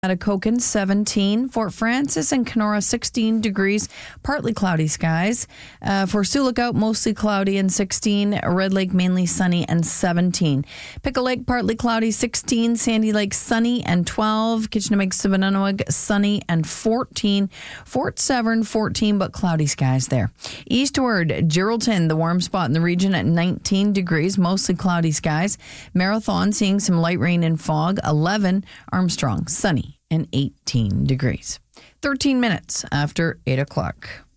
Atikokan 17, Fort Francis and Kenora 16 degrees, partly cloudy skies. For Sioux Lookout, mostly cloudy and 16, Red Lake mainly sunny and 17. Pickle Lake partly cloudy 16, Sandy Lake sunny and 12, Kitchenamig-Sibananoig sunny and 14, Fort Severn 14 but cloudy skies there. Eastward, Geraldton, the warm spot in the region at 19 degrees, mostly cloudy skies. Marathon seeing some light rain and fog, 11, Armstrong sunny and 18 degrees. 13 minutes after 8 o'clock.